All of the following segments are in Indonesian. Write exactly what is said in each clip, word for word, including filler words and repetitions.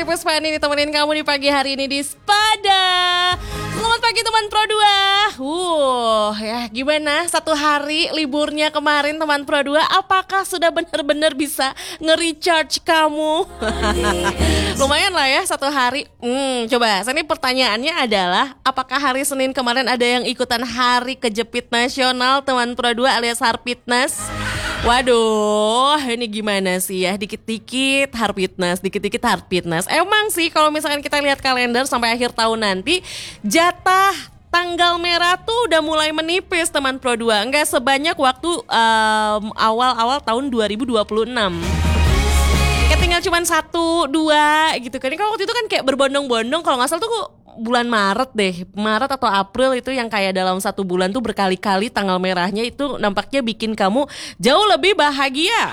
Puspa nih temenin kamu di pagi hari ini di Spada. Selamat pagi teman Pro dua. Uh, ya gimana satu hari liburnya kemarin teman Pro dua? Apakah sudah benar-benar bisa nge-recharge kamu? Lumayan lah ya satu hari. Hmm, coba, ini pertanyaannya adalah apakah hari Senin kemarin ada yang ikutan hari kejepit nasional teman Pro dua alias Harpitnas? Waduh, ini gimana sih ya, dikit-dikit Harpitnas, dikit-dikit Harpitnas. Emang sih kalau misalkan kita lihat kalender sampai akhir tahun nanti, jatah tanggal merah tuh udah mulai menipis teman Pro dua. Nggak sebanyak waktu um, awal-awal tahun dua ribu dua puluh enam. Kayak tinggal cuma satu, dua gitu kan. Kalau waktu itu kan kayak berbondong-bondong, kalau nggak salah tuh bulan Maret deh, Maret atau April itu yang kayak dalam satu bulan tuh berkali-kali tanggal merahnya itu nampaknya bikin kamu jauh lebih bahagia.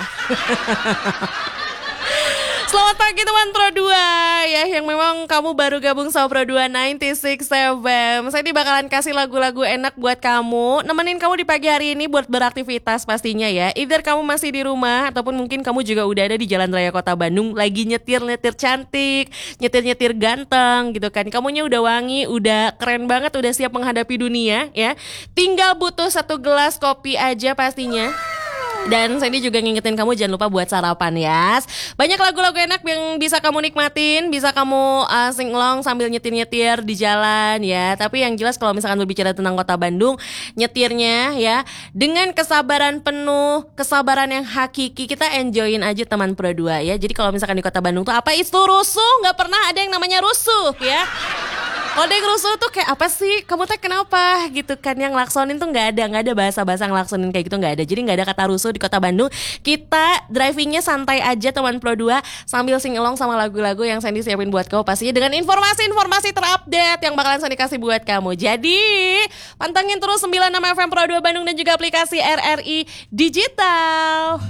Selamat pagi teman Pro dua ya, yang memang kamu baru gabung sama Pro dua sembilan enam tujuh. Saya ini bakalan kasih lagu-lagu enak buat kamu, nemenin kamu di pagi hari ini buat beraktivitas pastinya ya. Either kamu masih di rumah ataupun mungkin kamu juga udah ada di Jalan Raya Kota Bandung lagi nyetir-nyetir cantik, nyetir-nyetir ganteng gitu kan. Kamunya udah wangi, udah keren banget, udah siap menghadapi dunia ya. Tinggal butuh satu gelas kopi aja pastinya. Dan Sandy juga ngingetin kamu jangan lupa buat sarapan ya. Banyak lagu-lagu enak yang bisa kamu nikmatin, bisa kamu uh, sing along sambil nyetir-nyetir di jalan ya. Tapi yang jelas kalau misalkan berbicara tentang Kota Bandung, nyetirnya ya dengan kesabaran penuh, kesabaran yang hakiki. Kita enjoyin aja teman Pro dua ya. Jadi kalau misalkan di Kota Bandung tuh apa itu rusuh, nggak pernah ada yang namanya rusuh ya. Kalau dia rusuh tuh kayak apa sih? Kamu teh kenapa? Gitu kan, yang ngelaksonin tuh nggak ada, nggak ada bahasa-bahasa ngelaksonin kayak gitu, nggak ada. Jadi nggak ada kata rusuh di Kota Bandung. Kita drivingnya santai aja teman Pro dua sambil sing along sama lagu-lagu yang Sandy siapin buat kamu pastinya dengan informasi-informasi terupdate yang bakalan Sandy kasih buat kamu. Jadi pantengin terus sembilan puluh enam F M Pro dua Bandung dan juga aplikasi R R I Digital.